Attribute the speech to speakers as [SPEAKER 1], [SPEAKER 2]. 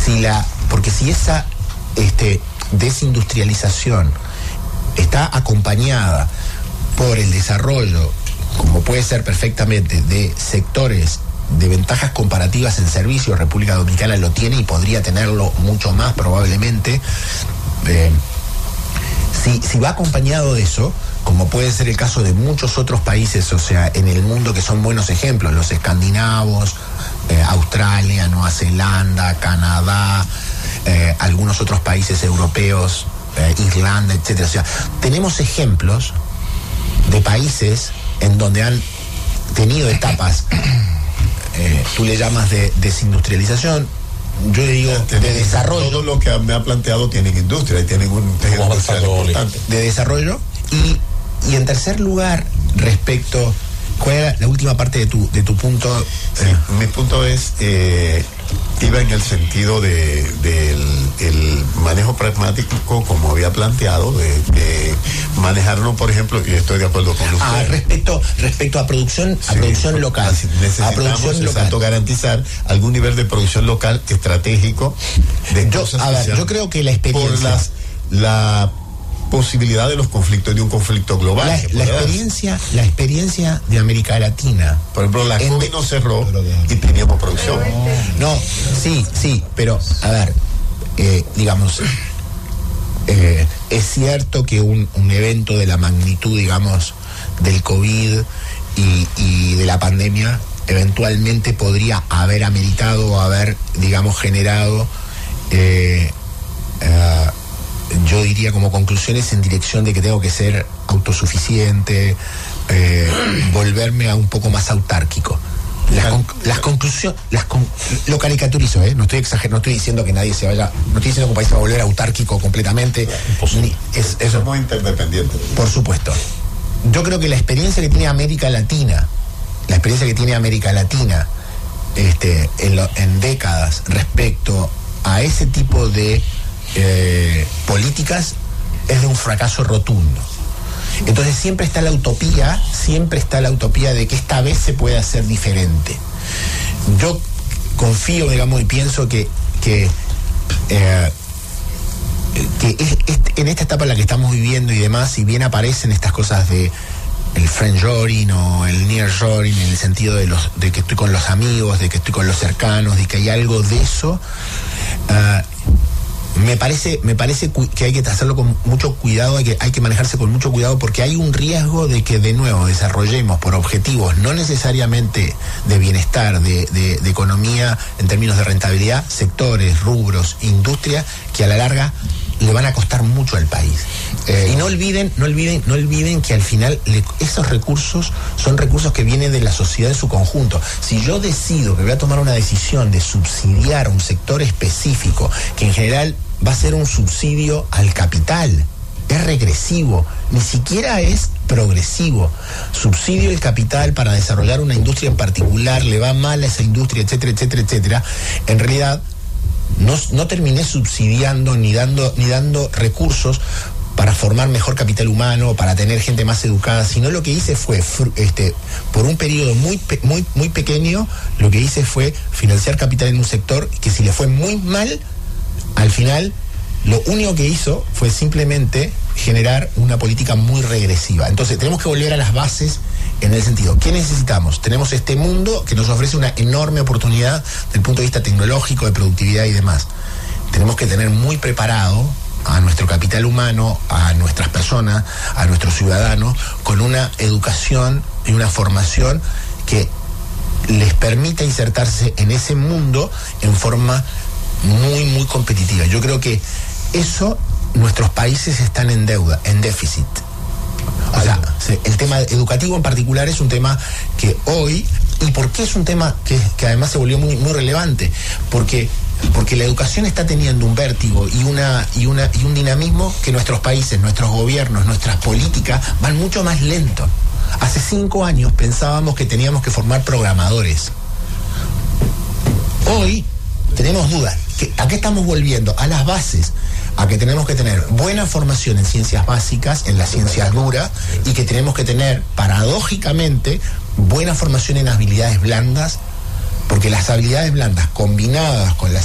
[SPEAKER 1] porque si esa desindustrialización está acompañada por el desarrollo, como puede ser perfectamente, de sectores de ventajas comparativas en servicios, República Dominicana lo tiene y podría tenerlo mucho más probablemente. Si va acompañado de eso, como puede ser el caso de muchos otros países, o sea, en el mundo que son buenos ejemplos, los escandinavos, Australia, Nueva Zelanda, Canadá, algunos otros países europeos, Irlanda, etcétera. O sea, tenemos ejemplos de países en donde han tenido etapas, tú le llamas de desindustrialización, yo le digo de desarrollo.
[SPEAKER 2] Todo lo que me ha planteado tienen industria y tienen un tejido industrial importante.
[SPEAKER 1] De desarrollo. Y en tercer lugar, respecto, ¿cuál era la última parte de tu punto?
[SPEAKER 2] Sí, mi punto es, iba en el sentido del manejo pragmático, como había planteado, de manejarlo, por ejemplo, y estoy de acuerdo con usted.
[SPEAKER 1] Respecto a producción local.
[SPEAKER 2] Necesitamos garantizar algún nivel de producción local estratégico de
[SPEAKER 1] yo creo que la experiencia
[SPEAKER 2] por la posibilidad de los conflictos, de un conflicto global.
[SPEAKER 1] La experiencia de América Latina.
[SPEAKER 2] Por ejemplo, la COVID no cerró y teníamos producción.
[SPEAKER 1] No, sí, pero a ver, digamos, es cierto que un evento de la magnitud, digamos, del COVID y de la pandemia, eventualmente podría haber ameritado o haber, digamos, generado yo diría como conclusiones en dirección de que tengo que ser autosuficiente, volverme a un poco más autárquico. Las conclusiones, lo caricaturizo, no estoy exagerando, no estoy diciendo que nadie se vaya, no estoy diciendo que un país se va a volver autárquico completamente.
[SPEAKER 2] Eso es muy interdependiente.
[SPEAKER 1] Por supuesto. Yo creo que la experiencia que tiene América Latina, en décadas respecto a ese tipo de políticas es de un fracaso rotundo. Entonces siempre está la utopía de que esta vez se puede hacer diferente. Yo confío, digamos, y pienso que en esta etapa en la que estamos viviendo y demás, si bien aparecen estas cosas de el friendshoring o el nearshoring, en el sentido de que estoy con los amigos, de que estoy con los cercanos, de que hay algo de eso, me parece que hay que hacerlo con mucho cuidado, hay que manejarse con mucho cuidado, porque hay un riesgo de que de nuevo desarrollemos por objetivos no necesariamente de bienestar, de economía en términos de rentabilidad, sectores, rubros, industria, que a la larga le van a costar mucho al país. Y no olviden que al final esos recursos son recursos que vienen de la sociedad en su conjunto. Si yo decido que voy a tomar una decisión de subsidiar a un sector específico, que en general va a ser un subsidio al capital, es regresivo, ni siquiera es progresivo. Subsidio al capital para desarrollar una industria en particular, le va mal a esa industria, etcétera, etcétera, etcétera. En realidad no terminé subsidiando ni dando recursos para formar mejor capital humano, para tener gente más educada, sino lo que hice fue, por un periodo muy pequeño, lo que hice fue financiar capital en un sector que, si le fue muy mal, al final lo único que hizo fue simplemente generar una política muy regresiva. Entonces tenemos que volver a las bases en el sentido, ¿qué necesitamos? Tenemos este mundo que nos ofrece una enorme oportunidad desde el punto de vista tecnológico, de productividad y demás. Tenemos que tener muy preparado a nuestro capital humano, a nuestras personas, a nuestros ciudadanos, con una educación y una formación que les permita insertarse en ese mundo en forma muy competitiva. Yo creo que eso, nuestros países están en deuda, en déficit. O sea, el tema educativo en particular es un tema que hoy, ¿y por qué es un tema que además se volvió muy relevante? Porque la educación está teniendo un vértigo y un dinamismo que nuestros países, nuestros gobiernos, nuestras políticas van mucho más lento. Hace 5 años pensábamos que teníamos que formar programadores. Hoy tenemos dudas. ¿A qué estamos volviendo? A las bases. A que tenemos que tener buena formación en ciencias básicas, en las ciencias duras, y que tenemos que tener, paradójicamente, buena formación en habilidades blandas, porque las habilidades blandas combinadas con las